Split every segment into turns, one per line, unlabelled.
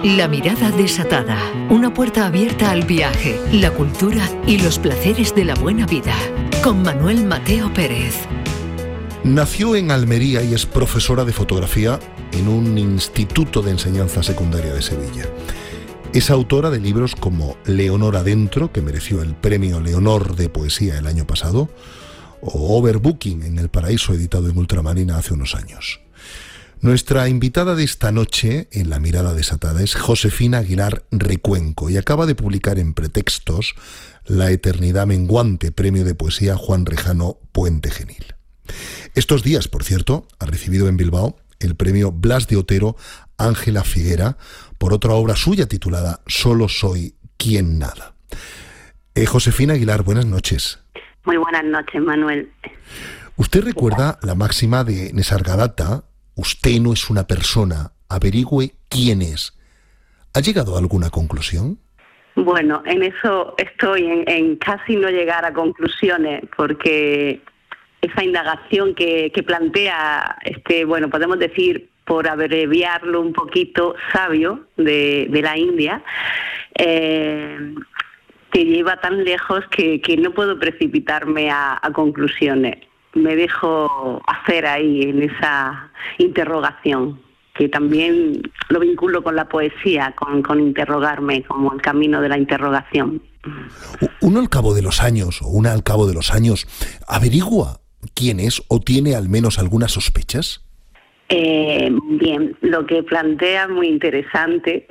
La mirada desatada, una puerta abierta al viaje, la cultura y los placeres de la buena vida, con Manuel Mateo Pérez.
Nació en Almería y es profesora de fotografía en un instituto de enseñanza secundaria de Sevilla. Es autora de libros como Leonor Adentro, que mereció el premio Leonor de poesía el año pasado, o Overbooking en El Paraíso, editado en Ultramarina hace unos años. Nuestra invitada de esta noche en La Mirada Desatada es Josefina Aguilar Recuenco y acaba de publicar en Pretextos La Eternidad Menguante, premio de poesía Juan Rejano Puente Genil. Estos días, por cierto, ha recibido en Bilbao el premio Blas de Otero Ángela Figuera por otra obra suya titulada Solo soy quien nada. Josefina Aguilar, buenas noches.
Muy buenas noches, Manuel.
¿Usted recuerda la máxima de Nesargadatta? Usted no es una persona, averigüe quién es. ¿Ha llegado a alguna conclusión?
Bueno, en eso estoy, en casi no llegar a conclusiones, porque esa indagación que plantea, bueno, podemos decir, por abreviarlo un poquito, sabio de la India, te lleva tan lejos que no puedo precipitarme a conclusiones. Me dejo hacer ahí en esa interrogación, que también lo vinculo con la poesía, con interrogarme, como el camino de la interrogación.
Uno al cabo de los años, o una al cabo de los años, ¿averigua quién es o tiene al menos algunas sospechas?
Bien, lo que plantea es muy interesante.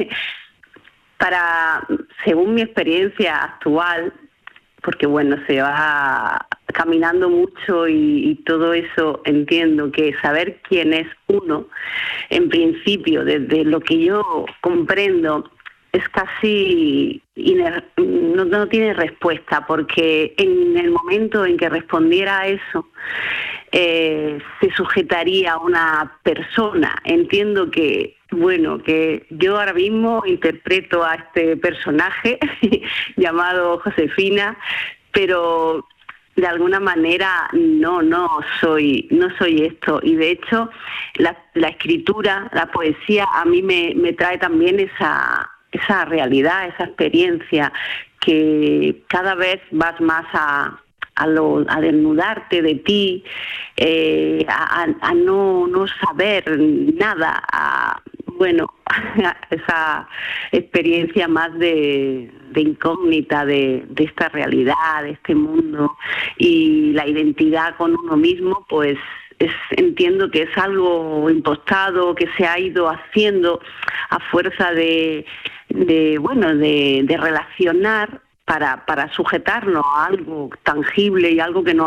Según mi experiencia actual, porque bueno, se va caminando mucho y todo eso, entiendo que saber quién es uno, en principio, desde lo que yo comprendo, es casi no tiene respuesta, porque en el momento en que respondiera a eso, se sujetaría a una persona. Entiendo que, bueno, que yo ahora mismo interpreto a este personaje llamado Josefina, pero de alguna manera no soy esto. Y de hecho la escritura, la poesía, a mí me trae también esa realidad, esa experiencia, que cada vez vas más a desnudarte de ti, a no saber nada, esa experiencia más de incógnita de esta realidad, de este mundo, y la identidad con uno mismo, pues entiendo que es algo impostado, que se ha ido haciendo a fuerza de relacionar para sujetarnos a algo tangible y algo que no